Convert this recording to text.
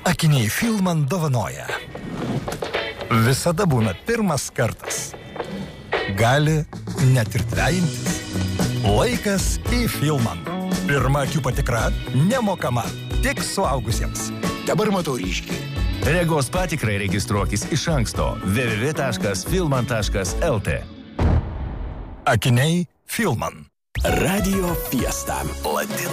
Akiniai Filman dovanoja. Visada būna pirmas kartas. Gali net ir dvejintis. Laikas į Filman. Pirma akių patikra nemokama, tik suaugusiems. Dabar matau ryškiai. Regos patikrai registruokis iš anksto www.filman.lt. Akiniai Filman. Radio Fiesta. Latino.